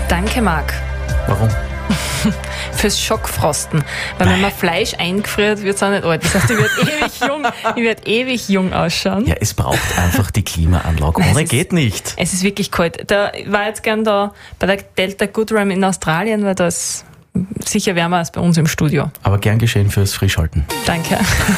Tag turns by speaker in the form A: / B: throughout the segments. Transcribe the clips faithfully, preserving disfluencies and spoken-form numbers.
A: Danke, Marc.
B: Warum?
A: Fürs Schockfrosten. Weil wenn man Fleisch eingefriert, wird es auch nicht alt. Das heißt, ich werde ewig jung, ich werde ewig jung ausschauen.
B: Ja, es braucht einfach die Klimaanlage. Ohne geht nicht.
A: Es ist wirklich kalt. Da ich war jetzt gern da bei der Delta Goodram in Australien, weil da ist sicher wärmer als bei uns im Studio.
B: Aber gern geschehen fürs Frischhalten.
A: Danke.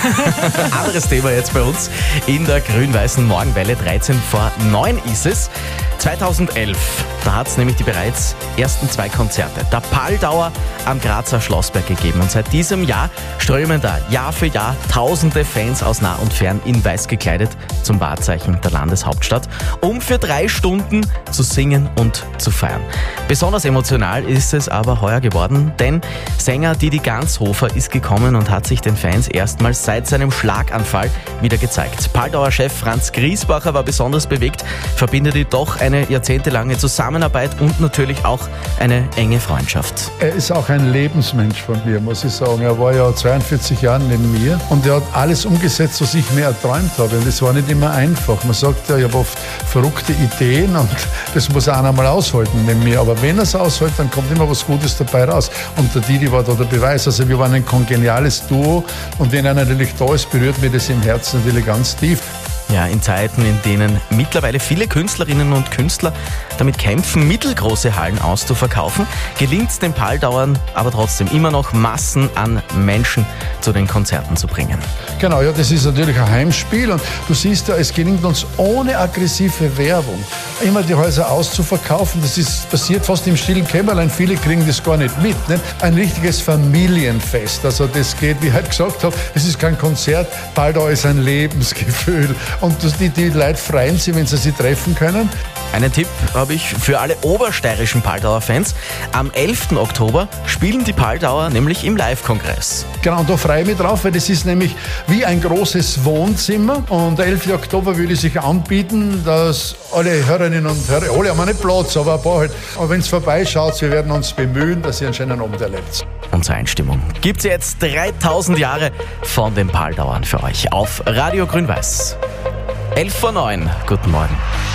B: Anderes Thema jetzt bei uns in der grün-weißen Morgenwelle. dreizehn vor neun ist es. zweitausendelf, da hat es nämlich die bereits ersten zwei Konzerte der Paldauer am Grazer Schlossberg gegeben. Und seit diesem Jahr strömen da Jahr für Jahr tausende Fans aus nah und fern in weiß gekleidet zum Wahrzeichen der Landeshauptstadt, um für drei Stunden zu singen und zu feiern. Besonders emotional ist es aber heuer geworden, denn Sänger Didi Ganshofer ist gekommen und hat sich den Fans erstmals seit seinem Schlaganfall wieder gezeigt. Paldauer-Chef Franz Griesbacher war besonders bewegt, verbindet die doch eine jahrzehntelange Zusammenarbeit und natürlich auch eine enge Freundschaft.
C: Er ist auch ein Lebensmensch von mir, muss ich sagen. Er war ja zweiundvierzig Jahre neben mir und er hat alles umgesetzt, was ich mir erträumt habe. Und das war nicht immer einfach. Man sagt ja, ich habe oft verrückte Ideen und das muss einer mal aushalten neben mir. Aber wenn er es aushält, dann kommt immer was Gutes dabei raus. Und der Didi war da der Beweis. Also wir waren ein kongeniales Duo und wenn er natürlich da ist, berührt mir das im Herzen natürlich ganz tief.
B: Ja, in Zeiten, in denen mittlerweile viele Künstlerinnen und Künstler damit kämpfen, mittelgroße Hallen auszuverkaufen, gelingt es den Paldauern aber trotzdem immer noch, Massen an Menschen zu den Konzerten zu bringen.
C: Genau, ja, das ist natürlich ein Heimspiel und du siehst ja, es gelingt uns ohne aggressive Werbung, immer die Häuser auszuverkaufen. Das ist passiert fast im stillen Kämmerlein, viele kriegen das gar nicht mit. Nicht? Ein richtiges Familienfest, also das geht, wie ich heute gesagt habe, es ist kein Konzert, Paldauer ist ein Lebensgefühl. Und die, die Leute freuen sich, wenn sie sie treffen können.
B: Einen Tipp habe ich für alle obersteirischen Paldauer-Fans. Am elften Oktober spielen die Paldauer nämlich im Live-Kongress.
C: Genau, und da freue ich mich drauf, weil das ist nämlich wie ein großes Wohnzimmer. Und der elfte Oktober würde sich anbieten, dass alle Hörerinnen und Hörer, alle haben nicht Platz, aber ein paar halt. Aber wenn es vorbeischaut, wir werden uns bemühen, dass ihr einen schönen Abend erlebt.
B: Unsere Einstimmung gibt's jetzt dreitausend Jahre von den Paldauern für euch auf Radio Grün-Weiß. elf vor neun, guten Morgen.